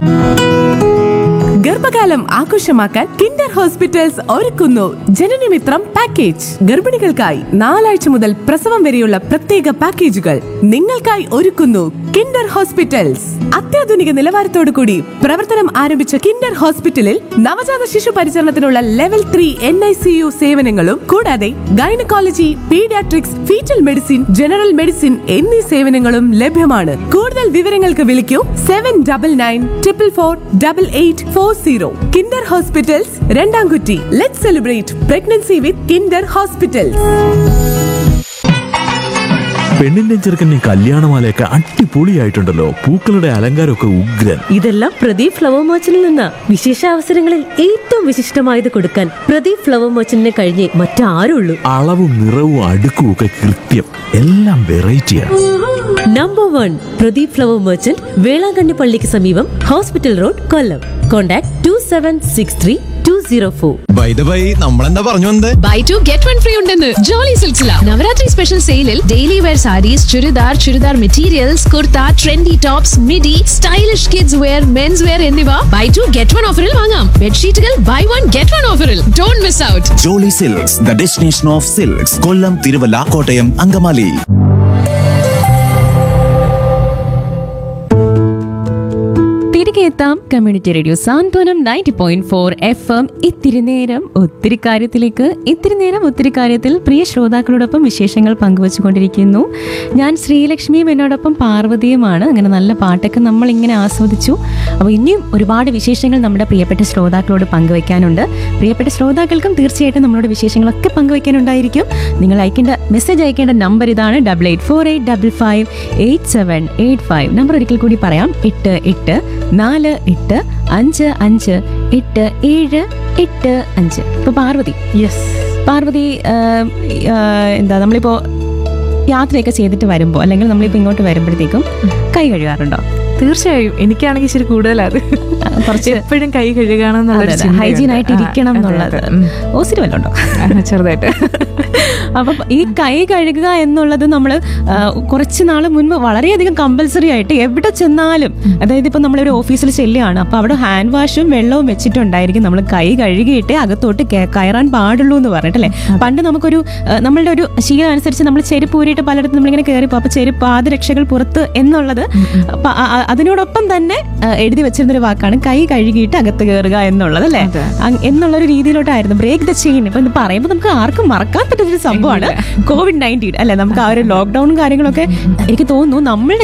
ഗർഭകാലം ആഘോഷമാക്കാൻ Kinder hospitals ഒരുക്കുന്നു ജനനമിത്രം പാക്കേജ്. ഗർഭിണികൾക്കായി 4 ആഴ്ച മുതൽ പ്രസവം വരെയുള്ള പ്രത്യേക പാക്കേജുകൾ നിങ്ങൾക്കായി ഒരുക്കുന്നു കിൻഡർ ഹോസ്പിറ്റൽസ്. അത്യാധുനിക നിലവാരത്തോടു കൂടി പ്രവർത്തനം ആരംഭിച്ച കിൻഡർ ഹോസ്പിറ്റലിൽ നവജാത ശിശു പരിചരണത്തിനുള്ള ലെവൽ 3 NICU സേവനങ്ങളും കൂടാതെ gynaecology, paediatrics, fetal medicine, general medicine എന്നീ സേവനങ്ങളും ലഭ്യമാണ്. കൂടുതൽ വിവരങ്ങൾക്ക് വിളിക്കൂ 7994448840. Kinder hospitals, രണ്ടാംകുറ്റി. Let's celebrate pregnancy with Kinder hospitals. പെണ്ണിന്റെ ചെറുക്കന്റെ കല്യാണമാലയൊക്കെ അടിപൊളിയായിട്ടുണ്ടല്ലോ. പൂക്കളുടെ അലങ്കാരമൊക്കെ ഉഗ്രൻ. ഇതെല്ലാം പ്രദീപ് ഫ്ലവർ മർച്ചന്റിൽ നിന്ന്. വിശേഷ അവസരങ്ങളിൽ ഏറ്റവും വിശിഷ്ടമായത് കൊടുക്കാൻ പ്രദീപ് ഫ്ലവർ മർച്ചന്റിനെ കഴിഞ്ഞേ മറ്റാരുള്ളൂ. അളവും നിറവും അടുക്കും ഒക്കെ കൃത്യം. എല്ലാം വെറൈറ്റിയാണ്. Number 1 Pradeep flower merchant, Velankanni പള്ളിക്ക് സമീപം, hospital road, Kollam. Contact 2763 by the by, നമ്മളെന്താ പറഞ്ഞു വന്നത്? ബൈ 2 ഗെറ്റ് 1 ഫ്രീ ഉണ്ടെന്ന് ജോളി സിൽക്സില. നവരാത്രി സ്പെഷ്യൽ സെയിലിൽ daily wear saris, churidar materials, kurta, trendy tops, midi, stylish kids wear, men's wear എന്നിവ ബൈ 2 ഗെറ്റ് 1 ഓഫറിൽ വാങ്ങാം. ബെഡ്ഷീറ്റുകൾ ബൈ 1 ഗെറ്റ് 1 ഓഫറിൽ. Don't miss out. Jolly silks, the destination of silks. കൊല്ലം, തിരുവല്ല, കോട്ടയം, അങ്കമാലി. തിരികെ എത്താം കമ്മ്യൂണിറ്റി റേഡിയോ സാന്ത്വനം 90.4 FM. ഇത്തിരി നേരം ഒത്തിരി കാര്യത്തിൽ പ്രിയ ശ്രോതാക്കളോടൊപ്പം വിശേഷങ്ങൾ പങ്കുവച്ചുകൊണ്ടിരിക്കുന്നു. ഞാൻ ശ്രീലക്ഷ്മിയും എന്നോടൊപ്പം പാർവതിയുമാണ്. അങ്ങനെ നല്ല പാട്ടൊക്കെ നമ്മളിങ്ങനെ ആസ്വദിച്ചു. അപ്പോൾ ഇനിയും ഒരുപാട് വിശേഷങ്ങൾ നമ്മുടെ പ്രിയപ്പെട്ട ശ്രോതാക്കളോട് പങ്കുവയ്ക്കാനുണ്ട്. പ്രിയപ്പെട്ട ശ്രോതാക്കൾക്കും തീർച്ചയായിട്ടും നമ്മളോട് വിശേഷങ്ങളൊക്കെ പങ്കുവയ്ക്കാനുണ്ടായിരിക്കും. നിങ്ങൾ മെസ്സേജ് അയക്കേണ്ട നമ്പർ ഇതാണ് 8848888785. നമ്പർ ഒരിക്കൽ കൂടി പറയാം, 8848558785. ഇപ്പൊ പാർവതി, എന്താ നമ്മളിപ്പോ യാത്രയൊക്കെ ചെയ്തിട്ട് വരുമ്പോ, അല്ലെങ്കിൽ നമ്മളിപ്പോ ഇങ്ങോട്ട് വരുമ്പോഴത്തേക്കും കൈ കഴുകാറുണ്ടോ? തീർച്ചയായും. എനിക്കാണെങ്കിൽ ഇച്ചിരി കൂടുതലത് കുറച്ച് എപ്പോഴും കൈ കഴുകണമെന്നുള്ള ഹൈജീൻ ആയിട്ട് ഇരിക്കണം എന്നുള്ളത്. ഓസിറ്റ് വല്ലതും ഉണ്ടോ? ചെറുതായിട്ട്. അപ്പം ഈ കൈ കഴുകുക എന്നുള്ളത് നമ്മൾ കുറച്ച് നാൾ മുൻപ് വളരെയധികം കമ്പൽസറി ആയിട്ട് എവിടെ ചെന്നാലും, അതായത് ഇപ്പം നമ്മളൊരു ഓഫീസിൽ ചെല്ലുകയാണ്, അപ്പോൾ അവിടെ ഹാൻഡ് വാഷും വെള്ളവും വെച്ചിട്ടുണ്ടായിരിക്കും. നമ്മൾ കൈ കഴുകിയിട്ട് അകത്തോട്ട് കയറാൻ പാടുള്ളൂ എന്ന് പറഞ്ഞിട്ടല്ലേ. പണ്ട് നമുക്കൊരു നമ്മളുടെ ഒരു ശീലം അനുസരിച്ച് നമ്മൾ ചെരുപ്പ് ഊരിയിട്ട് പലയിടത്തും നമ്മളിങ്ങനെ കയറിപ്പോ, അപ്പോൾ ചെരുപ്പ് പാദരക്ഷകൾ പുറത്ത് എന്നുള്ളത് അതിനോടൊപ്പം തന്നെ എഴുതി വെച്ചിരുന്നൊരു വാക്കാണ് കൈ കഴുകിയിട്ട് അകത്ത് കയറുക എന്നുള്ളത്, അല്ലേ? എന്നുള്ളൊരു രീതിയിലോട്ടായിരുന്നു. Break the chain. ഇപ്പൊ ഇത് പറയുമ്പോൾ നമുക്ക് ആർക്കും മറക്കാൻ പറ്റുന്നൊരു സംഭവമാണ് COVID-19, അല്ലെ? നമുക്ക് ആ ഒരു ലോക്ക്ഡൌണും കാര്യങ്ങളൊക്കെ എനിക്ക് തോന്നുന്നു നമ്മളുടെ